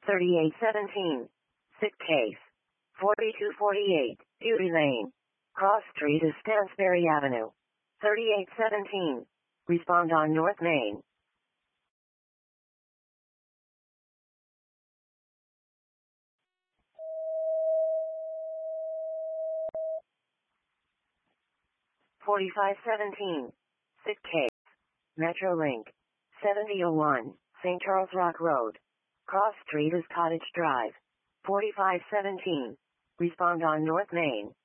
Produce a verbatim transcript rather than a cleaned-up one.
thirty-eight seventeen. Sick case. forty-two forty-eight. Beauty Lane. Cross Street is Stansbury Avenue. thirty-eight seventeen. Respond on North Main. forty-five seventeen. Sick case. Metrolink. seventy oh one. Saint Charles Rock Road. Cross Street is Cottage Drive. forty-five seventeen. Respond on North Main.